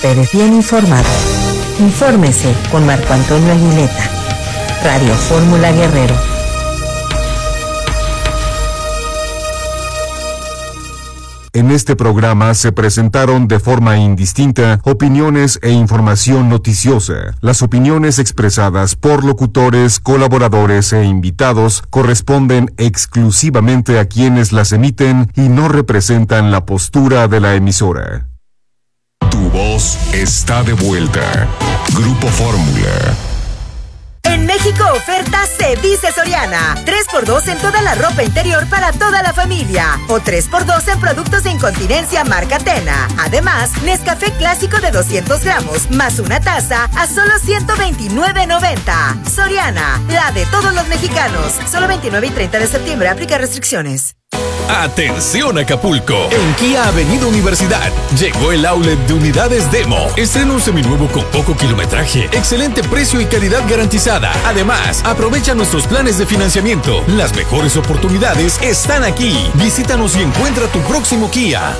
Usted bien informado. Infórmese con Marco Antonio Aguileta. Radio Fórmula Guerrero. En este programa se presentaron de forma indistinta opiniones e información noticiosa. Las opiniones expresadas por locutores, colaboradores e invitados corresponden exclusivamente a quienes las emiten y no representan la postura de la emisora. Tu voz está de vuelta. Grupo Fórmula. En México oferta se dice Soriana. 3x2 en toda la ropa interior para toda la familia. O 3x2 en productos de incontinencia marca Tena. Además, Nescafé clásico de 200 gramos más una taza a solo $129.90. Soriana, la de todos los mexicanos. Solo 29 y 30 de septiembre. Aplica restricciones. ¡Atención Acapulco! En Kia Avenida Universidad llegó el outlet de unidades Demo. Estrena un seminuevo con poco kilometraje, excelente precio y calidad garantizada. Además, aprovecha nuestros planes de financiamiento. Las mejores oportunidades están aquí. Visítanos y encuentra tu próximo Kia.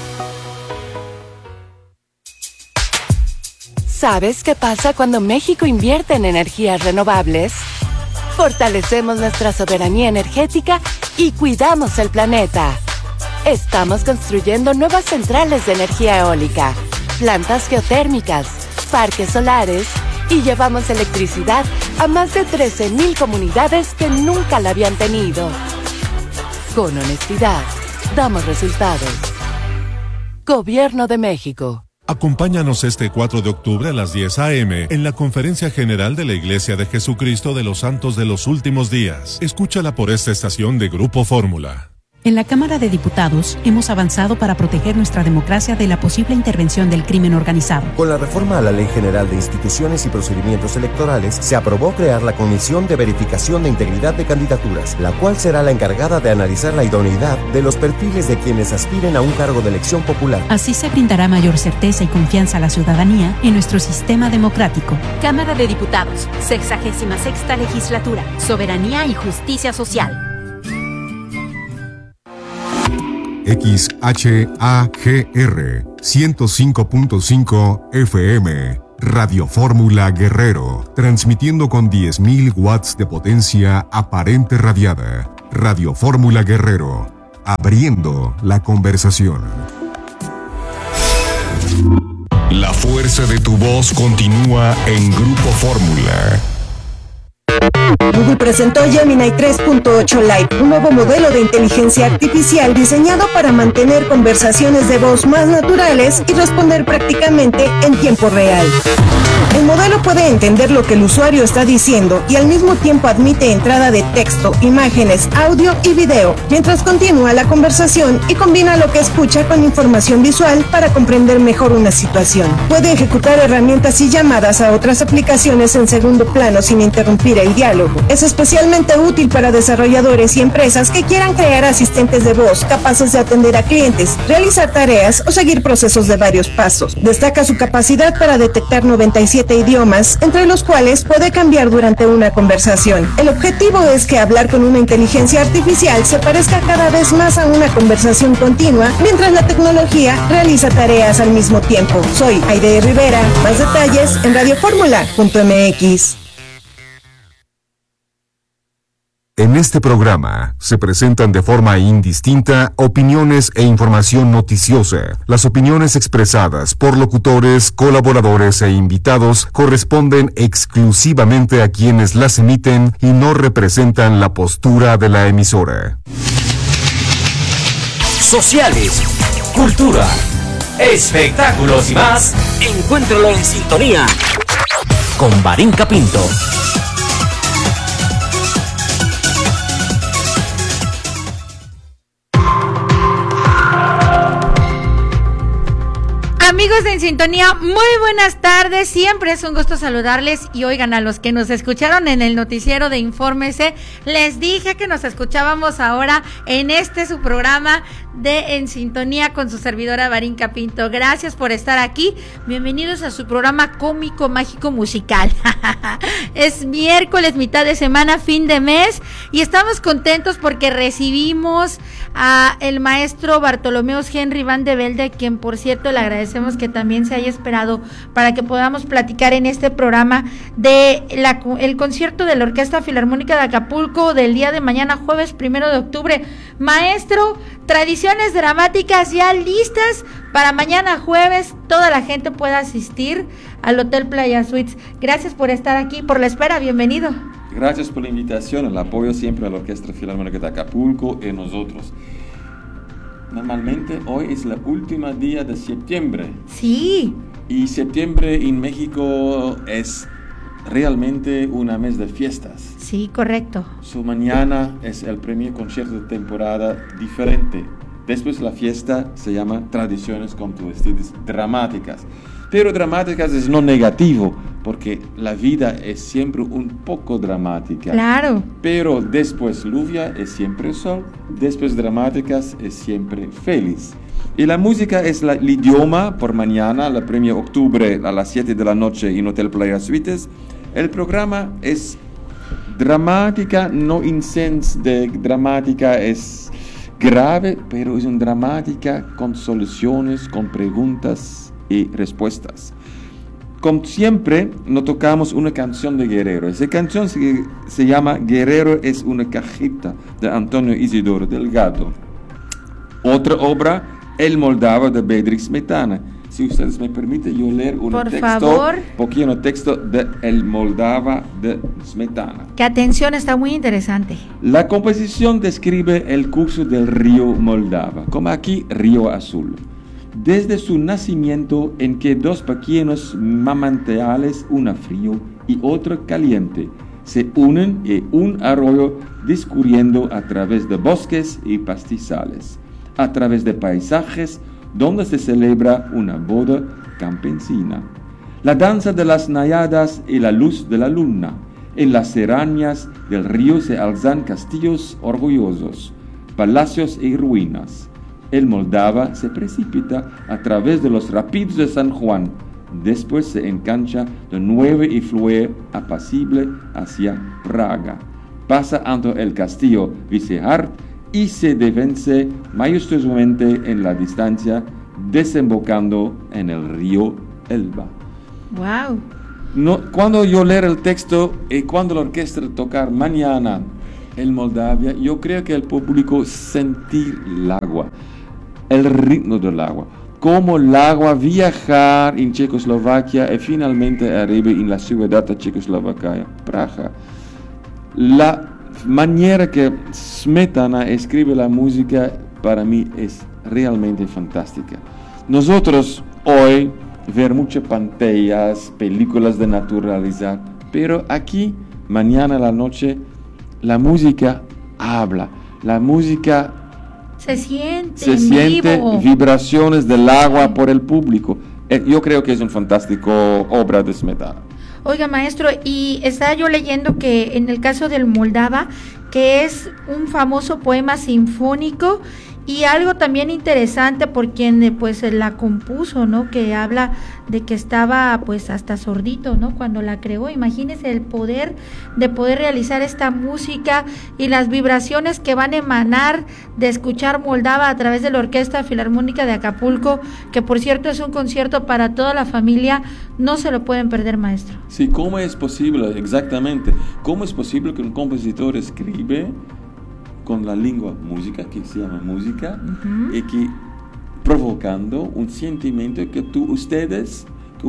¿Sabes qué pasa cuando México invierte en energías renovables? Fortalecemos nuestra soberanía energética y cuidamos el planeta. Estamos construyendo nuevas centrales de energía eólica, plantas geotérmicas, parques solares y llevamos electricidad a más de 13,000 comunidades que nunca la habían tenido. Con honestidad, damos resultados. Gobierno de México. Acompáñanos este 4 de octubre a las 10 a.m. en la Conferencia General de la Iglesia de Jesucristo de los Santos de los Últimos Días. Escúchala por esta estación de Grupo Fórmula. En la Cámara de Diputados hemos avanzado para proteger nuestra democracia de la posible intervención del crimen organizado. Con la reforma a la Ley General de Instituciones y Procedimientos Electorales, se aprobó crear la Comisión de Verificación de Integridad de Candidaturas, la cual será la encargada de analizar la idoneidad de los perfiles de quienes aspiren a un cargo de elección popular. Así se brindará mayor certeza y confianza a la ciudadanía en nuestro sistema democrático. Cámara de Diputados, 66ª Legislatura, Soberanía y Justicia Social. XHAGR 105.5 FM Radio Fórmula Guerrero, transmitiendo con 10,000 watts de potencia aparente radiada. Radio Fórmula Guerrero, abriendo la conversación. La fuerza de tu voz continúa en Grupo Fórmula. Google presentó Gemini 3.8 Lite, un nuevo modelo de inteligencia artificial diseñado para mantener conversaciones de voz más naturales y responder prácticamente en tiempo real. El modelo puede entender lo que el usuario está diciendo y al mismo tiempo admite entrada de texto, imágenes, audio y video, mientras continúa la conversación y combina lo que escucha con información visual para comprender mejor una situación. Puede ejecutar herramientas y llamadas a otras aplicaciones en segundo plano sin interrumpir el diálogo. Es especialmente útil para desarrolladores y empresas que quieran crear asistentes de voz capaces de atender a clientes, realizar tareas o seguir procesos de varios pasos. Destaca su capacidad para detectar 97 idiomas, entre los cuales puede cambiar durante una conversación. El objetivo es que hablar con una inteligencia artificial se parezca cada vez más a una conversación continua, mientras la tecnología realiza tareas al mismo tiempo. Soy Aide Rivera. Más detalles en radioformula.mx. En este programa se presentan de forma indistinta opiniones e información noticiosa. Las opiniones expresadas por locutores, colaboradores e invitados corresponden exclusivamente a quienes las emiten y no representan la postura de la emisora. Sociales, cultura, espectáculos y más. Encuéntralo en sintonía con Varinka Pinto. Amigos de En Sintonía, muy buenas tardes, siempre es un gusto saludarles y oigan, a los que nos escucharon en el noticiero de Infórmese, les dije que nos escuchábamos ahora en su programa de En Sintonía con su servidora Barinka Pinto. Gracias por estar aquí. Bienvenidos a su programa cómico, mágico, musical. Es miércoles, mitad de semana, fin de mes, y estamos contentos porque recibimos a el maestro Bartolomeus Henry Van de Velde, quien por cierto le agradecemos que también se haya esperado para que podamos platicar en este programa de el concierto de la Orquesta Filarmónica de Acapulco del día de mañana, jueves 1 de octubre. Maestro, tradiciones dramáticas ya listas para mañana jueves, toda la gente pueda asistir al Hotel Playa Suites. Gracias por estar aquí, por la espera, bienvenido. Gracias por la invitación, el apoyo siempre a la Orquesta Filarmónica de Acapulco y nosotros. Normalmente hoy es el último día de septiembre. Sí. Y septiembre en México es realmente un mes de fiestas. Sí, correcto. Mañana es el primer concierto de temporada diferente. Después la fiesta se llama Tradiciones, como tú dices, dramáticas. Pero dramáticas es no negativo, porque la vida es siempre un poco dramática. Claro. Pero después lluvia es siempre sol, después dramáticas es siempre feliz. Y la música es el idioma por mañana, el 1 de octubre a las 7 de la noche en Hotel Playa Suites. El programa es dramática, no incense de dramática, es grave, pero es una dramática con soluciones, con preguntas y respuestas. Como siempre, nos tocamos una canción de Guerrero. Esa canción se llama Guerrero es una cajita, de Antonio Isidoro Delgado. Otra obra, El Moldava, de Bedřich Smetana. Si ustedes me permiten, yo leer un pequeño texto de El Moldava de Smetana. Que atención, está muy interesante. La composición describe el curso del río Moldava, como aquí Río Azul. Desde su nacimiento, en que dos pequeños manantiales, uno frío y otro caliente, se unen en un arroyo discurriendo a través de bosques y pastizales, a través de paisajes donde se celebra una boda campesina. La danza de las náyadas y la luz de la luna. En las serranías del río se alzan castillos orgullosos, palacios y ruinas. El Moldava se precipita a través de los rápidos de San Juan, después se engancha de nuevo y fluye apacible hacia Praga. Pasa ante el castillo Visehard y se devence majestuosamente en la distancia, desembocando en el río Elba. Wow. No, cuando yo leo el texto y cuando la orquesta tocar mañana en Moldavia, yo creo que el público sentir el agua, el ritmo del agua, cómo el agua viajar en Checoslovaquia y finalmente arriba en la ciudad de Checoslovaquia, Praga. La manera que Smetana escribe la música para mí es realmente fantástica. Nosotros hoy ver muchas pantallas, películas de naturaleza, pero aquí, mañana a la noche, la música habla, la música se siente vivo. Vibraciones del agua por el público. Yo creo que es una fantástica obra de Smetana. Oiga, maestro, y estaba yo leyendo que en el caso del Moldava, que es un famoso poema sinfónico y algo también interesante por quien pues la compuso, ¿no? Que habla de que estaba pues hasta sordito, ¿no? Cuando la creó. Imagínese el poder de poder realizar esta música y las vibraciones que van a emanar de escuchar Moldava a través de la Orquesta Filarmónica de Acapulco, que por cierto es un concierto para toda la familia. No se lo pueden perder, maestro. Sí, ¿cómo es posible? Exactamente. ¿Cómo es posible que un compositor escribe con la lengua música, que se llama música, y que provocando un sentimiento que ustedes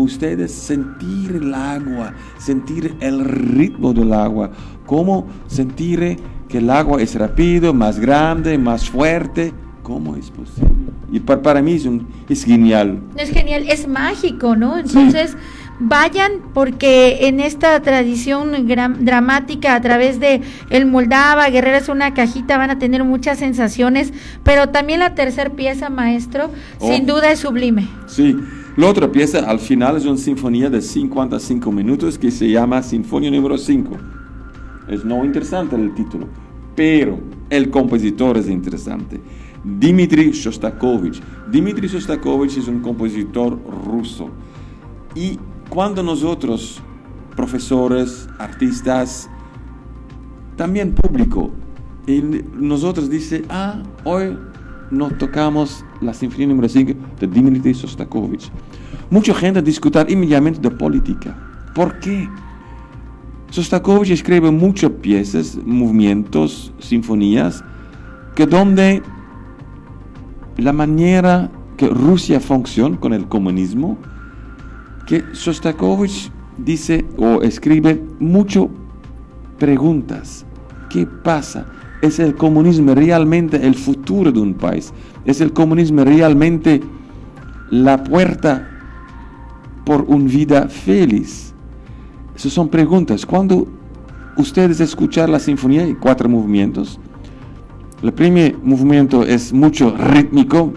sentir el agua, sentir el ritmo del agua, cómo sentir que el agua es rápido, más grande, más fuerte. ¿Cómo es posible? Y para mí es genial. Es genial, es mágico, ¿no? Entonces, sí. Vayan, porque en esta tradición dramática a través de el Moldava, Guerrero es una cajita, van a tener muchas sensaciones, pero también la tercera pieza, maestro, sin duda es sublime. Sí, la otra pieza al final es una sinfonía de 55 minutos que se llama Sinfonía número 5. Es no interesante el título, pero el compositor es interesante. Dmitri Shostakovich. Dmitri Shostakovich es un compositor ruso. Y cuando nosotros, profesores, artistas, también público, nosotros dice, hoy no tocamos la Sinfonía número 5 de Dmitri Shostakovich. Mucha gente discute inmediatamente de política. ¿Por qué? Shostakovich escribe muchas piezas, movimientos, sinfonías, que donde la manera que Rusia funciona con el comunismo, que Shostakovich dice o escribe muchas preguntas. ¿Qué pasa? ¿Es el comunismo realmente el futuro de un país? ¿Es el comunismo realmente la puerta por una vida feliz? Esas son preguntas. Cuando ustedes escuchan la sinfonía, hay 4 movimientos. El primer movimiento es mucho rítmico,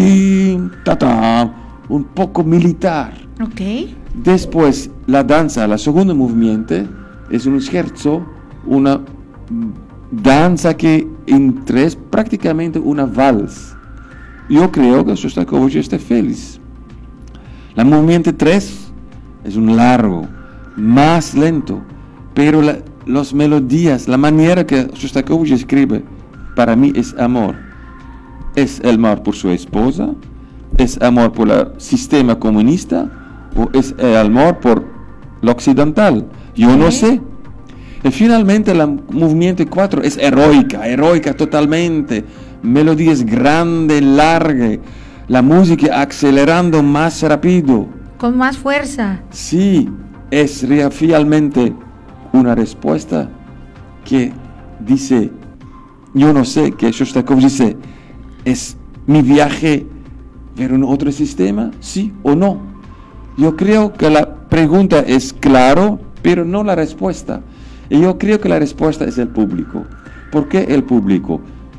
un poco militar. Okay. Después la danza, el segundo movimiento es un scherzo, una danza que entre es prácticamente una vals. Yo creo que Shostakovich está feliz. El movimiento 3 es un largo, más lento, pero las melodías, la manera que Shostakovich escribe, para mí es amor. Es el amor por su esposa, es amor por el sistema comunista, o es el amor por lo occidental. Yo no sé. Y finalmente el movimiento 4 es heroica totalmente. Melodías grandes, largas, la música acelerando más rápido. Con más fuerza. Sí, es realmente una respuesta que dice, yo no sé, que Shostakovich dice, ¿es mi viaje ver un otro sistema? ¿Sí o no? Yo creo que la pregunta es claro, pero no la respuesta. Y yo creo que la respuesta es el público. ¿Por qué el público?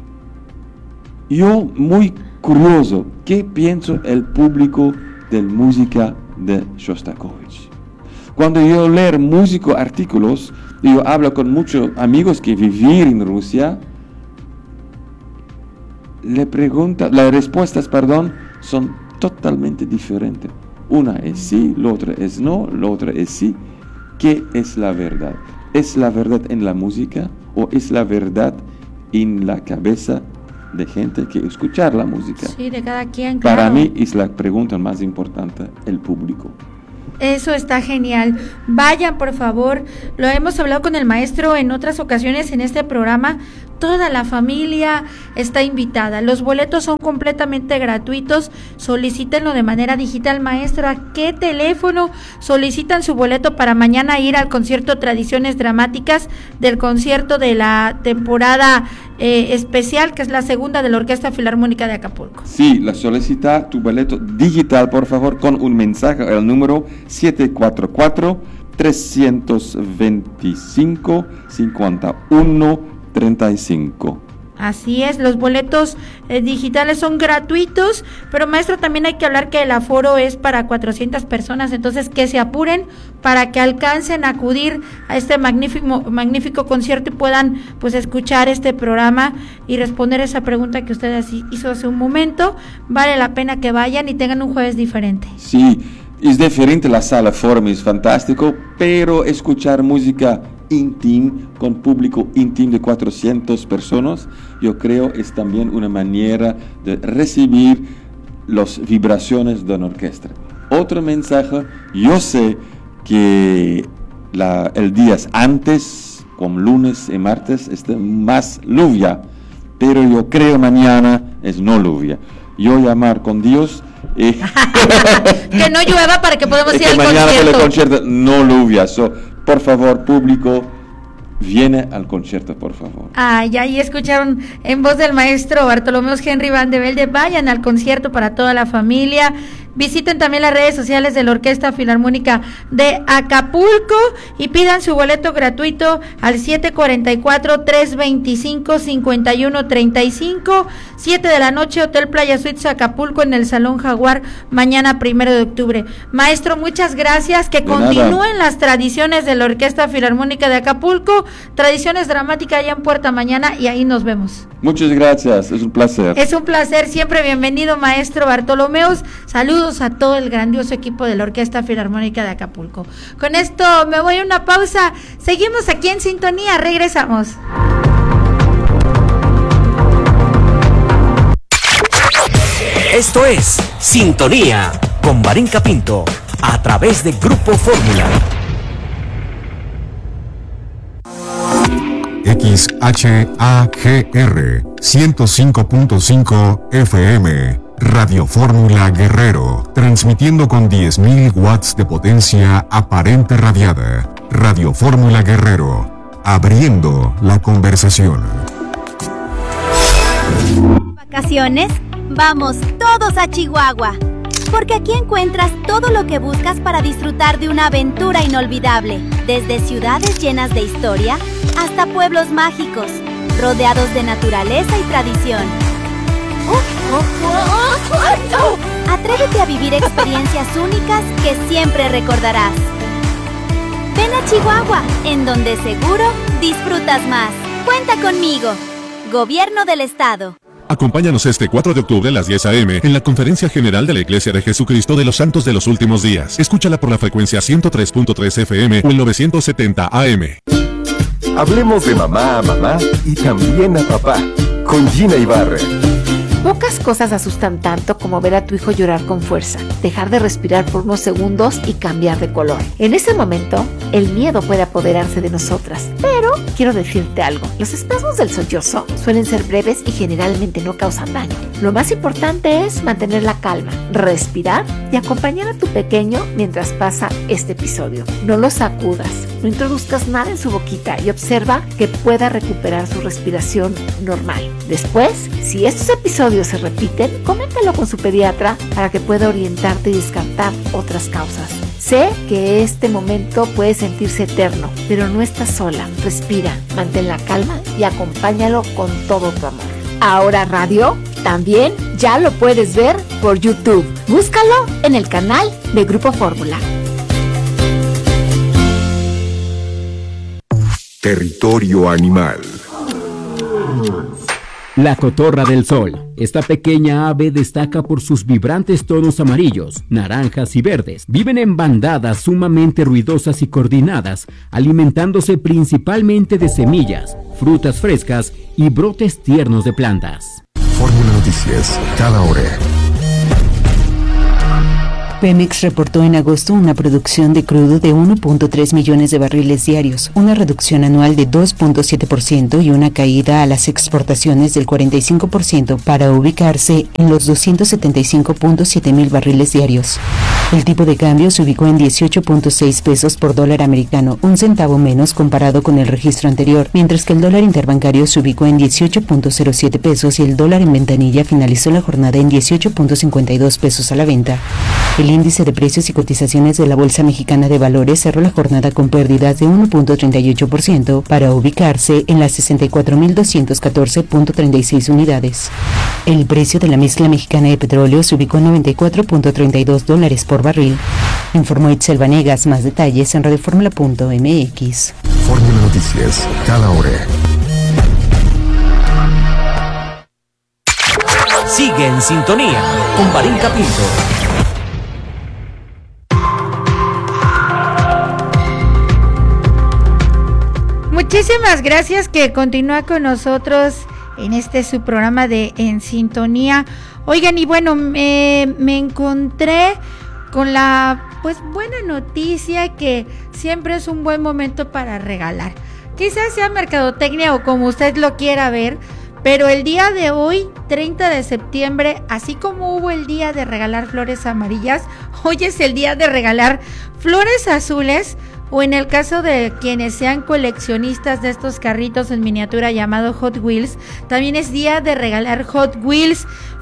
Yo muy curioso, ¿qué piensa el público de la música de Shostakovich? Cuando yo leo músico artículos, yo hablo con muchos amigos que viven en Rusia, las respuestas, son totalmente diferentes. Una es sí, la otra es no, la otra es sí. ¿Qué es la verdad? ¿Es la verdad en la música o es la verdad en la cabeza de gente que escuchar la música? Sí, de cada quien, claro. Para mí es la pregunta más importante, el público. Eso está genial. Vayan, por favor. Lo hemos hablado con el maestro en otras ocasiones en este programa. Toda la familia está invitada. Los boletos son completamente gratuitos. Solicítenlo de manera digital. Maestro, ¿a qué teléfono solicitan su boleto para mañana ir al concierto Tradiciones Dramáticas del concierto de la temporada especial, que es la segunda de la Orquesta Filarmónica de Acapulco? Sí, la solicita tu boleto digital, por favor, con un mensaje al número 744-325-5135. Así es, los boletos digitales son gratuitos, pero maestro, también hay que hablar que el aforo es para 400 personas, entonces que se apuren para que alcancen a acudir a este magnífico concierto y puedan pues escuchar este programa y responder esa pregunta que usted hizo hace un momento. Vale la pena que vayan y tengan un jueves diferente. Sí, es diferente, la sala Forum es fantástico, pero escuchar música íntima, con público íntimo de 400 personas, yo creo es también una manera de recibir las vibraciones de una orquesta. Otro mensaje, yo sé que el día antes, como lunes y martes, está más lluvia, pero yo creo mañana es no lluvia. Yo llamar con Dios que no llueva para que podamos ir al mañana concierto. Para el concierto no lluvia. Por favor, público, viene al concierto, por favor. Ya ahí escucharon en voz del maestro Bartolomé Henry Van de Velde. Vayan al concierto para toda la familia. Visiten también las redes sociales de la Orquesta Filarmónica de Acapulco y pidan su boleto gratuito al 744-325-5135, 7 de la noche, Hotel Playa Suites Acapulco, en el Salón Jaguar, mañana 1 de octubre. Maestro, muchas gracias, que continúen las tradiciones de la Orquesta Filarmónica de Acapulco, tradiciones dramáticas allá en Puerta Mañana, y ahí nos vemos. Muchas gracias, es un placer. Es un placer, siempre bienvenido, maestro Bartolomeus. Saludos a todo el grandioso equipo de la Orquesta Filarmónica de Acapulco. Con esto me voy a una pausa, seguimos aquí en sintonía, regresamos. Esto es Sintonía con Marín Capinto a través de Grupo Fórmula. XHAGR 105.5 FM Radio Fórmula Guerrero, transmitiendo con 10.000 watts de potencia aparente radiada. Radio Fórmula Guerrero, abriendo la conversación. ¿Vacaciones? Vamos todos a Chihuahua, porque aquí encuentras todo lo que buscas para disfrutar de una aventura inolvidable, desde ciudades llenas de historia hasta pueblos mágicos, rodeados de naturaleza y tradición. Atrévete a vivir experiencias únicas que siempre recordarás. Ven a Chihuahua, en donde seguro disfrutas más. Cuenta conmigo. Gobierno del Estado. Acompáñanos este 4 de octubre a las 10 a.m. en la Conferencia General de la Iglesia de Jesucristo de los Santos de los Últimos Días. Escúchala por la frecuencia 103.3 FM o el 970 AM. Hablemos de mamá a mamá y también a papá, con Gina Ibarra. Pocas cosas asustan tanto como ver a tu hijo llorar con fuerza, dejar de respirar por unos segundos y cambiar de color. En ese momento, el miedo puede apoderarse de nosotras. Pero quiero decirte algo, los espasmos del sollozo suelen ser breves y generalmente no causan daño. Lo más importante es mantener la calma, respirar y acompañar a tu pequeño mientras pasa este episodio. No lo sacudas, no introduzcas nada en su boquita y observa que pueda recuperar su respiración normal. Después, si estos episodios se repiten, coméntalo con su pediatra para que pueda orientarte y descartar otras causas. Sé que este momento puede sentirse eterno, pero no estás sola. Respira, mantén la calma y acompáñalo con todo tu amor. Ahora Radio también ya lo puedes ver por YouTube. Búscalo en el canal de Grupo Fórmula. Territorio Animal. La cotorra del sol. Esta pequeña ave destaca por sus vibrantes tonos amarillos, naranjas y verdes. Viven en bandadas sumamente ruidosas y coordinadas, alimentándose principalmente de semillas, frutas frescas y brotes tiernos de plantas. Fórmula Noticias, cada hora. Pemex reportó en agosto una producción de crudo de 1.3 millones de barriles diarios, una reducción anual de 2.7% y una caída a las exportaciones del 45% para ubicarse en los 275.7 mil barriles diarios. El tipo de cambio se ubicó en 18.6 pesos por dólar americano, un centavo menos comparado con el registro anterior, mientras que el dólar interbancario se ubicó en 18.07 pesos y el dólar en ventanilla finalizó la jornada en 18.52 pesos a la venta. El índice de precios y cotizaciones de la Bolsa Mexicana de Valores cerró la jornada con pérdidas de 1.38% para ubicarse en las 64.214.36 unidades. El precio de la mezcla mexicana de petróleo se ubicó en $94.32 por barril. Informó Itzel Vanegas. Más detalles en radioformula.mx. Fórmula Noticias, cada hora. Sigue en sintonía con Marín Capinto. Muchísimas gracias que continúa con nosotros en su programa de En Sintonía. Oigan, y bueno, me encontré con la buena noticia que siempre es un buen momento para regalar. Quizás sea mercadotecnia o como usted lo quiera ver, pero el día de hoy, 30 de septiembre, así como hubo el día de regalar flores amarillas, hoy es el día de regalar flores azules, o en el caso de quienes sean coleccionistas de estos carritos en miniatura llamado Hot Wheels, también es día de regalar Hot Wheels.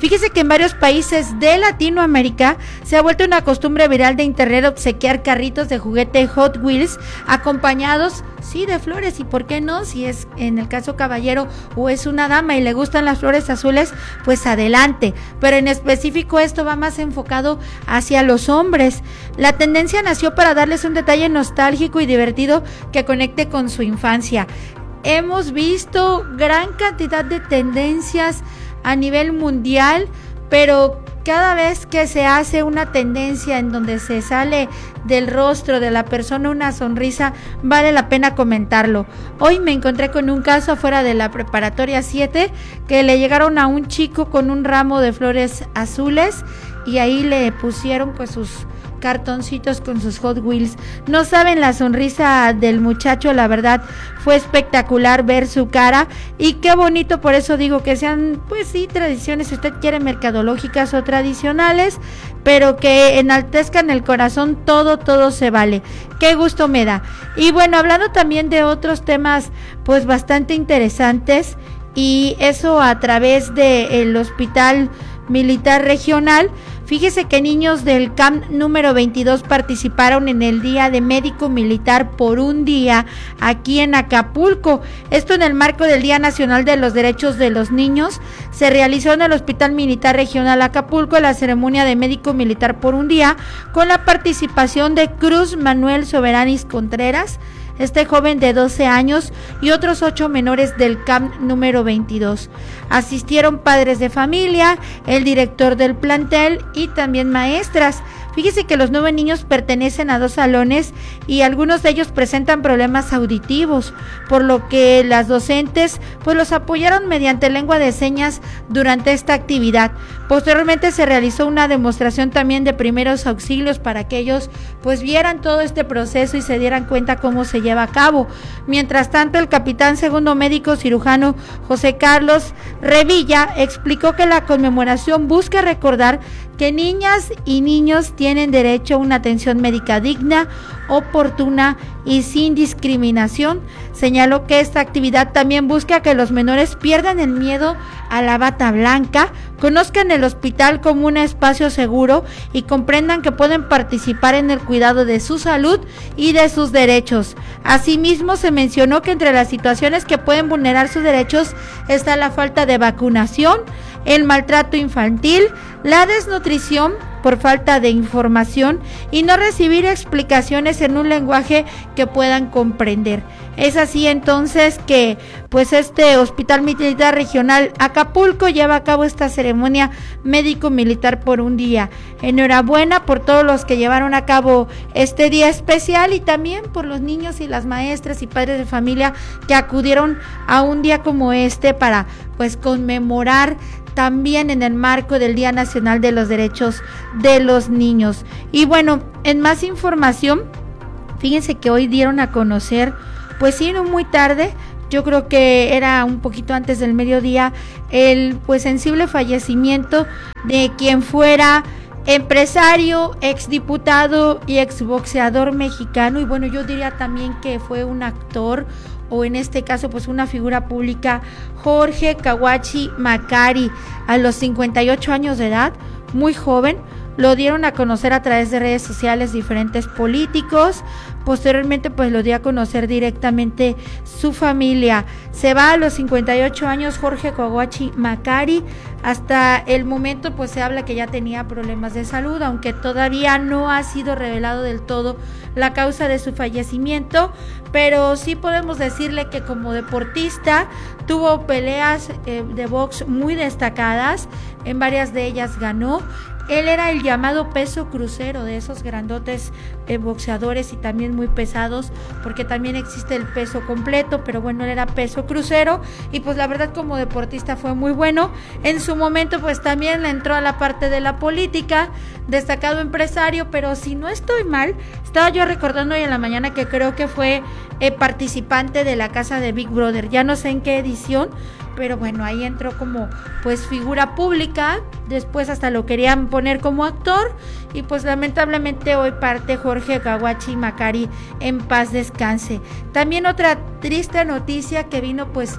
Fíjese que en varios países de Latinoamérica se ha vuelto una costumbre viral de internet obsequiar carritos de juguete Hot Wheels acompañados, sí, de flores. Y por qué no, si es en el caso caballero o es una dama y le gustan las flores azules, pues adelante. Pero en específico esto va más enfocado hacia los hombres. La tendencia nació para darles un detalle nostálgico y divertido que conecte con su infancia. Hemos visto gran cantidad de tendencias a nivel mundial, pero cada vez que se hace una tendencia en donde se sale del rostro de la persona una sonrisa, vale la pena comentarlo. Hoy me encontré con un caso afuera de la preparatoria 7 que le llegaron a un chico con un ramo de flores azules y ahí le pusieron pues sus cartoncitos con sus Hot Wheels. No saben la sonrisa del muchacho, la verdad fue espectacular ver su cara y qué bonito, por eso digo que sean pues sí tradiciones, si usted quiere mercadológicas o tradicionales, pero que enaltezcan el corazón, todo se vale. Qué gusto me da. Y bueno, hablando también de otros temas pues bastante interesantes, y eso a través del Hospital Militar Regional. Fíjese que niños del CAMP número 22 participaron en el Día de Médico Militar por un día aquí en Acapulco. Esto en el marco del Día Nacional de los Derechos de los Niños. Se realizó en el Hospital Militar Regional Acapulco la ceremonia de Médico Militar por un día con la participación de Cruz Manuel Soberanis Contreras, este joven de 12 años y otros 8 menores del CAMP número 22. Asistieron padres de familia, el director del plantel y también maestras. Fíjese que los 9 niños pertenecen a 2 salones y algunos de ellos presentan problemas auditivos, por lo que las docentes pues los apoyaron mediante lengua de señas durante esta actividad. Posteriormente se realizó una demostración también de primeros auxilios para que ellos pues vieran todo este proceso y se dieran cuenta cómo se lleva a cabo. Mientras tanto, el capitán segundo médico cirujano José Carlos Revilla explicó que la conmemoración busca recordar que niñas y niños tienen derecho a una atención médica digna, oportuna y sin discriminación. Señaló que esta actividad también busca que los menores pierdan el miedo a la bata blanca, conozcan el hospital como un espacio seguro y comprendan que pueden participar en el cuidado de su salud y de sus derechos. Asimismo, se mencionó que entre las situaciones que pueden vulnerar sus derechos está la falta de vacunación, el maltrato infantil, la desnutrición por falta de información y no recibir explicaciones en un lenguaje que puedan comprender. Es así entonces que pues este Hospital Militar Regional Acapulco lleva a cabo esta ceremonia médico-militar por un día. Enhorabuena por todos los que llevaron a cabo este día especial y también por los niños y las maestras y padres de familia que acudieron a un día como este para pues conmemorar también en el marco del Día Nacional de los Derechos de los Niños. Y bueno, en más información, fíjense que hoy dieron a conocer, pues sí, no muy tarde, yo creo que era un poquito antes del mediodía, el pues sensible fallecimiento de quien fuera empresario, exdiputado y exboxeador mexicano, y bueno, yo diría también que fue un actor, o en este caso pues una figura pública, Jorge Kawachi Macari, a los 58 años de edad, muy joven. Lo dieron a conocer a través de redes sociales diferentes políticos. Posteriormente pues lo dio a conocer directamente su familia. Se va a los 58 años Jorge Kawachi Macari. Hasta el momento pues se habla que ya tenía problemas de salud, aunque todavía no ha sido revelado del todo la causa de su fallecimiento, pero sí podemos decirle que como deportista tuvo peleas de box muy destacadas, en varias de ellas ganó. Él era el llamado peso crucero, de esos grandotes boxeadores y también muy pesados, porque también existe el peso completo, pero bueno, él era peso crucero y pues la verdad como deportista fue muy bueno. En su momento pues también le entró a la parte de la política, destacado empresario, pero si no estoy mal, estaba yo recordando hoy en la mañana que creo que fue participante de la casa de Big Brother, ya no sé en qué edición, pero bueno, ahí entró como pues figura pública, después hasta lo querían poner como actor y pues lamentablemente hoy parte Jorge Kawachi Macari, en paz descanse. También otra triste noticia que vino pues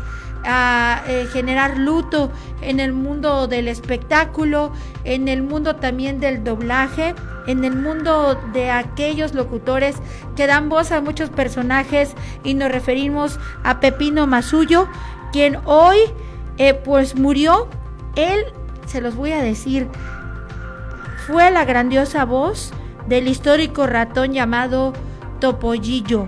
a generar luto en el mundo del espectáculo, en el mundo también del doblaje, en el mundo de aquellos locutores que dan voz a muchos personajes, y nos referimos a Pepino Masullo, quien hoy pues murió. Él, se los voy a decir, fue la grandiosa voz del histórico ratón llamado Topollillo.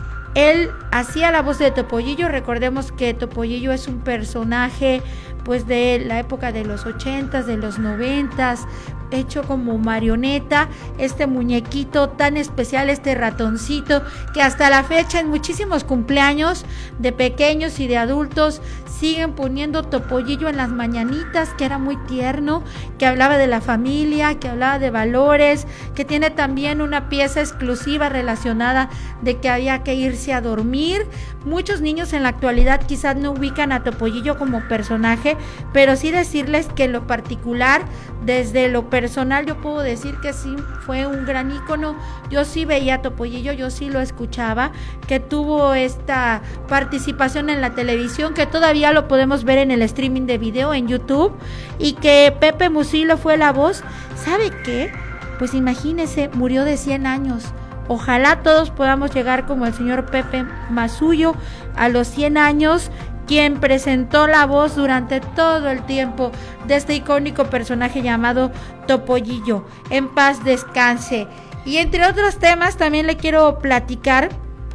Él hacía la voz de Topollillo. Recordemos que Topollillo es un personaje pues de la época de los 80s, de los 90s, hecho como marioneta, este muñequito tan especial, este ratoncito, que hasta la fecha en muchísimos cumpleaños de pequeños y de adultos siguen poniendo Topollillo en las mañanitas, que era muy tierno, que hablaba de la familia, que hablaba de valores, que tiene también una pieza exclusiva relacionada de que había que irse a dormir. Muchos niños en la actualidad quizás no ubican a Topollillo como personaje, pero sí decirles que en lo particular, desde lo personal, yo puedo decir que sí fue un gran ícono. Yo sí veía a Topollillo, yo sí lo escuchaba, que tuvo esta participación en la televisión, que todavía lo podemos ver en el streaming de video en YouTube, y que Pepe Masullo fue la voz. ¿Sabe qué? Pues imagínese, murió de 100 años. Ojalá todos podamos llegar como el señor Pepe Masullo a los 100 años, quien presentó la voz durante todo el tiempo de este icónico personaje llamado Topollillo. En paz descanse. Y entre otros temas también le quiero platicar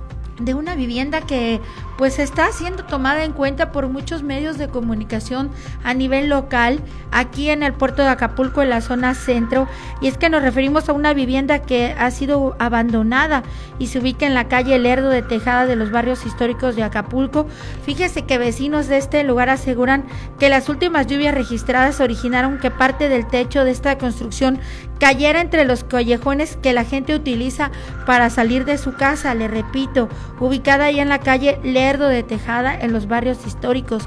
de una vivienda que pues está siendo tomada en cuenta por muchos medios de comunicación a nivel local, aquí en el puerto de Acapulco, en la zona centro, y es que nos referimos a una vivienda que ha sido abandonada y se ubica en la calle Lerdo de Tejada de los barrios históricos de Acapulco. Fíjese que vecinos de este lugar aseguran que las últimas lluvias registradas originaron que parte del techo de esta construcción cayera entre los callejones que la gente utiliza para salir de su casa. Le repito, ubicada ahí en la calle Lerdo de Tejada, en los barrios históricos.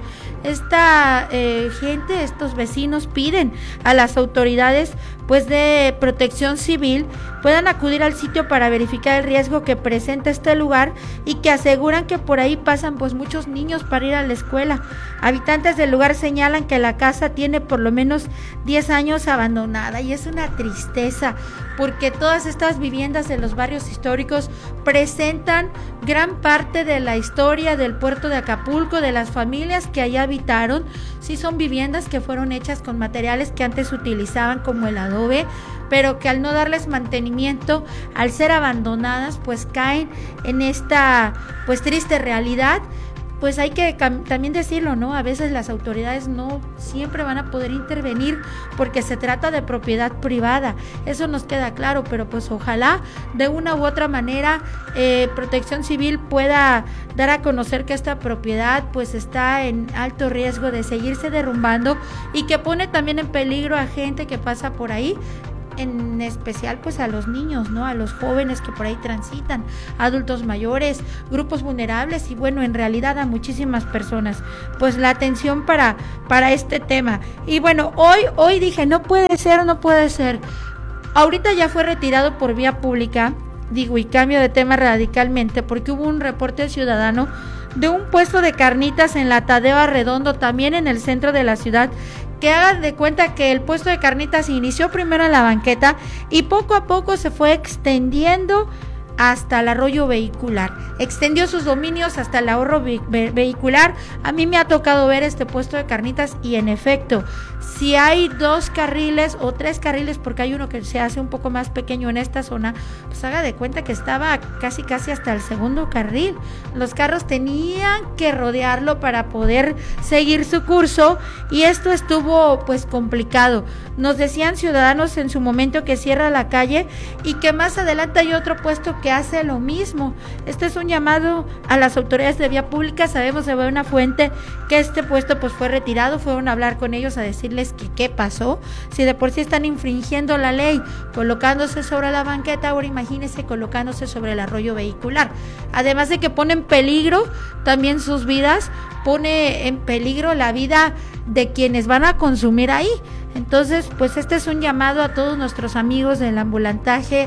Esta gente, estos vecinos piden a las autoridades pues de protección civil puedan acudir al sitio para verificar el riesgo que presenta este lugar, y que aseguran que por ahí pasan pues muchos niños para ir a la escuela. Habitantes del lugar señalan que la casa tiene por lo menos 10 años abandonada, y es una tristeza porque todas estas viviendas de los barrios históricos presentan gran parte de la historia del puerto de Acapulco, de las familias que allá habitaron. Sí, son viviendas que fueron hechas con materiales que antes utilizaban como el adobe, pero que al no darles mantenimiento, al ser abandonadas, pues caen en esta pues triste realidad. Pues hay que también decirlo, ¿no? A veces las autoridades no siempre van a poder intervenir porque se trata de propiedad privada, eso nos queda claro, pero pues ojalá de una u otra manera Protección Civil pueda dar a conocer que esta propiedad pues está en alto riesgo de seguirse derrumbando, y que pone también en peligro a gente que pasa por ahí, en especial pues a los niños, ¿no? A los jóvenes que por ahí transitan, adultos mayores, grupos vulnerables, y bueno, en realidad a muchísimas personas. Pues la atención para este tema. Y bueno, hoy dije, no puede ser. Ahorita ya fue retirado por vía pública, digo, y cambio de tema radicalmente, porque hubo un reporte ciudadano de un puesto de carnitas en la Tadeo Arredondo, también en el centro de la ciudad, que hagan de cuenta que el puesto de carnitas inició primero en la banqueta y poco a poco se fue extendiendo hasta el arroyo vehicular, extendió sus dominios hasta el ahorro vehicular. A mí me ha tocado ver este puesto de carnitas y en efecto, si hay 2 carriles o 3 carriles, porque hay uno que se hace un poco más pequeño en esta zona, pues haga de cuenta que estaba casi hasta el segundo carril. Los carros tenían que rodearlo para poder seguir su curso, y esto estuvo pues complicado. Nos decían ciudadanos en su momento que cierra la calle y que más adelante hay otro puesto que hace lo mismo. Este es un llamado a las autoridades de vía pública. Sabemos de buena fuente que este puesto pues fue retirado, fueron a hablar con ellos a decirles que qué pasó, si de por sí están infringiendo la ley colocándose sobre la banqueta, ahora imagínense colocándose sobre el arroyo vehicular, además de que pone en peligro también sus vidas, pone en peligro la vida de quienes van a consumir ahí. Entonces pues este es un llamado a todos nuestros amigos del ambulantaje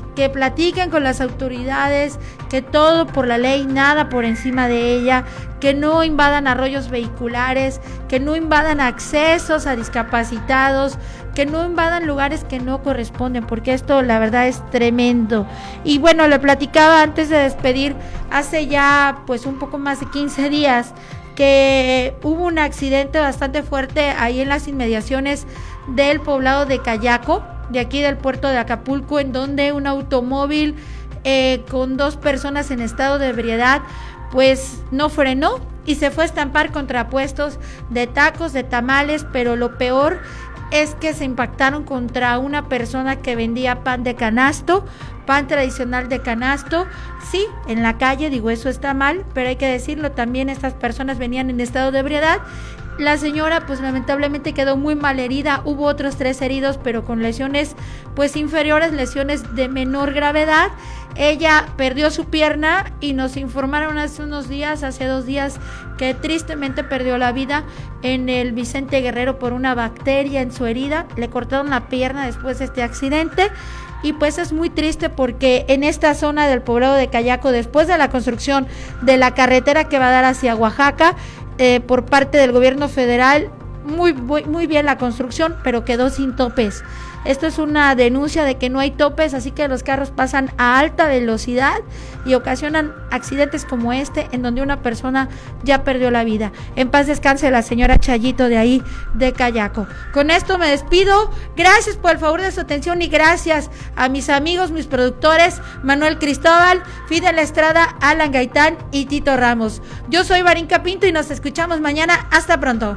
que platiquen con las autoridades, que todo por la ley, nada por encima de ella, que no invadan arroyos vehiculares, que no invadan accesos a discapacitados, que no invadan lugares que no corresponden, porque esto la verdad es tremendo. Y bueno, le platicaba antes de despedir, hace ya pues un poco más de 15 días que hubo un accidente bastante fuerte ahí en las inmediaciones del poblado de Cayaco, de aquí del puerto de Acapulco, en donde un automóvil con 2 personas en estado de ebriedad pues no frenó y se fue a estampar contra puestos de tacos, de tamales, pero lo peor es que se impactaron contra una persona que vendía pan de canasto, pan tradicional de canasto. Sí, en la calle, digo, eso está mal, pero hay que decirlo, también estas personas venían en estado de ebriedad. La señora pues lamentablemente quedó muy mal herida, hubo otros 3 heridos, pero con lesiones pues inferiores, lesiones de menor gravedad. Ella perdió su pierna y nos informaron hace 2 días, que tristemente perdió la vida en el Vicente Guerrero por una bacteria en su herida. Le cortaron la pierna después de este accidente. Y pues es muy triste porque en esta zona del poblado de Cayaco, después de la construcción de la carretera que va a dar hacia Oaxaca, por parte del gobierno federal, muy bien la construcción, pero quedó sin topes. Esto es una denuncia de que no hay topes, así que los carros pasan a alta velocidad y ocasionan accidentes como este, en donde una persona ya perdió la vida. En paz descanse la señora Chayito de ahí, de Cayaco. Con esto me despido. Gracias por el favor de su atención y gracias a mis amigos, mis productores, Manuel Cristóbal, Fidel Estrada, Alan Gaitán y Tito Ramos. Yo soy Barinka Pinto y nos escuchamos mañana. Hasta pronto.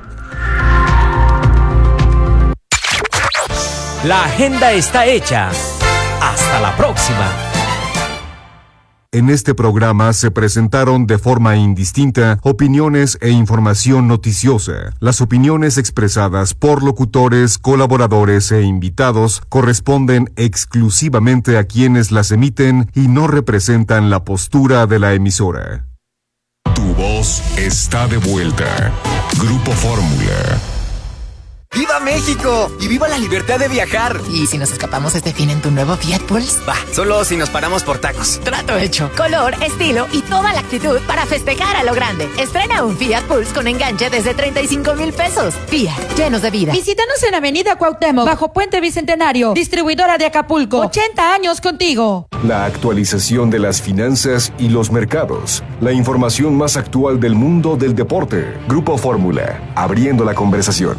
La agenda está hecha. Hasta la próxima. En este programa se presentaron de forma indistinta opiniones e información noticiosa. Las opiniones expresadas por locutores, colaboradores e invitados corresponden exclusivamente a quienes las emiten y no representan la postura de la emisora. Tu voz está de vuelta. Grupo Fórmula. ¡Viva México! ¡Y viva la libertad de viajar! ¿Y si nos escapamos este fin en tu nuevo Fiat Pulse? Va, solo si nos paramos por tacos. Trato hecho. Color, estilo y toda la actitud para festejar a lo grande. Estrena un Fiat Pulse con enganche desde 35,000 pesos. Fiat, llenos de vida. Visítanos en Avenida Cuauhtémoc, bajo Puente Bicentenario. Distribuidora de Acapulco. 80 años contigo. La actualización de las finanzas y los mercados. La información más actual del mundo del deporte. Grupo Fórmula. Abriendo la conversación.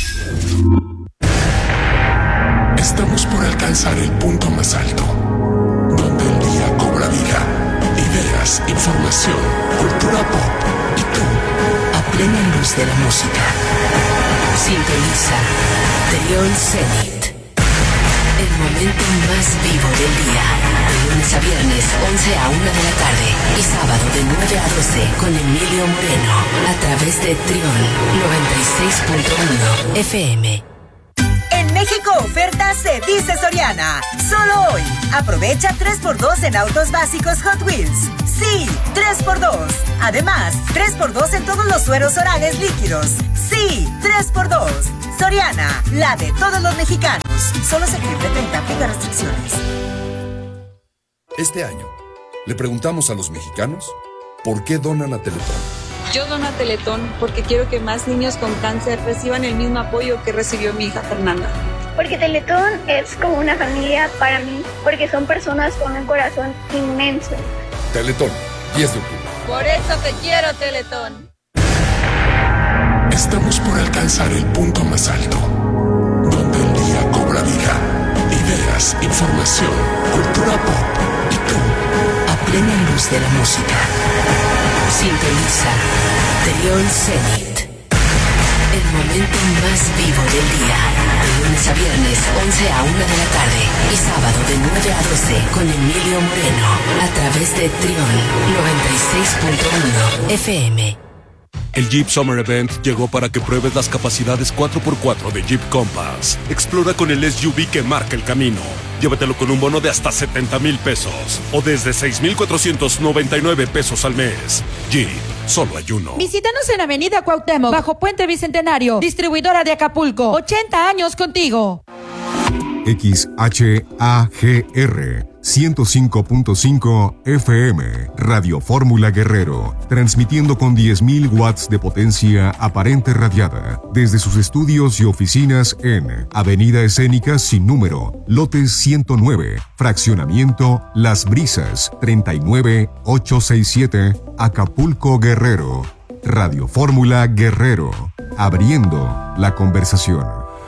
Estamos por alcanzar el punto más alto, donde el día cobra vida, ideas, información, cultura pop y tú, a plena luz de la música. Sintoniza Trión Zenit, el momento más vivo del día, de lunes a viernes 11 a 1 de la tarde y sábado de 9 a 12 con Emilio Moreno, a través de Trión 96.1 FM. En México oferta se dice Soriana. Solo hoy. Aprovecha 3x2 en autos básicos Hot Wheels. Sí, 3x2. Además, 3x2 en todos los sueros orales líquidos. Sí, 3x2. Soriana, la de todos los mexicanos. Solo septiembre 30, aplica restricciones. Este año, le preguntamos a los mexicanos por qué donan a Teletón. Yo dono a Teletón porque quiero que más niños con cáncer reciban el mismo apoyo que recibió mi hija Fernanda. Porque Teletón es como una familia para mí, porque son personas con un corazón inmenso. Teletón, 10 de octubre. Por eso te quiero, Teletón. Estamos por alcanzar el punto más alto, donde el día cobra vida, ideas, información, cultura pop y tú, a plena luz de la música. Sintoniza Trión Zenit, el momento más vivo del día, de lunes a viernes 11 a 1 de la tarde y sábado de 9 a 12 con Emilio Moreno, a través de Trión 96.1 FM. El Jeep Summer Event llegó para que pruebes las capacidades 4x4 de Jeep Compass. Explora con el SUV que marca el camino. Llévatelo con un bono de hasta 70,000 pesos o desde 6,499 pesos al mes. Jeep, solo hay uno. Visítanos en Avenida Cuauhtémoc, bajo Puente Bicentenario. Distribuidora de Acapulco. 80 años contigo. XHAGR 105.5 FM, Radio Fórmula Guerrero, transmitiendo con 10.000 watts de potencia aparente radiada, desde sus estudios y oficinas en Avenida Escénica sin número, lote 109, fraccionamiento Las Brisas, 39867, Acapulco, Guerrero. Radio Fórmula Guerrero, abriendo la conversación.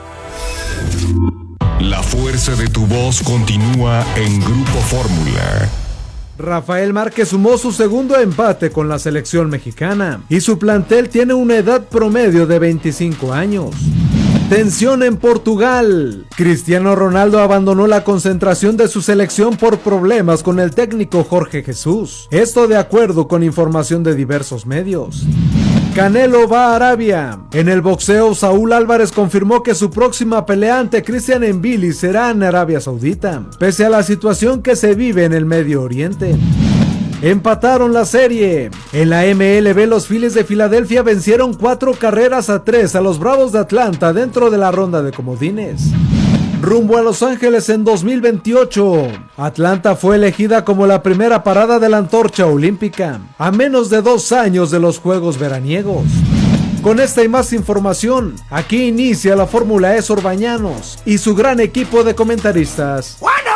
La fuerza de tu voz continúa en Grupo Fórmula. Rafael Márquez sumó su segundo empate con la selección mexicana y su plantel tiene una edad promedio de 25 años. Tensión en Portugal. Cristiano Ronaldo abandonó la concentración de su selección por problemas con el técnico Jorge Jesús. Esto de acuerdo con información de diversos medios. Canelo va a Arabia. En el boxeo, Saúl Álvarez confirmó que su próxima pelea ante Christian Mbili será en Arabia Saudita, pese a la situación que se vive en el Medio Oriente. Empataron la serie. En la MLB, los Phillies de Filadelfia vencieron 4-3 a los Bravos de Atlanta dentro de la ronda de comodines. Rumbo a Los Ángeles en 2028. Atlanta fue elegida como la primera parada de la antorcha olímpica, a menos de 2 años de los Juegos veraniegos. Con esta y más información, aquí inicia la Fórmula E Sorbañanos y su gran equipo de comentaristas.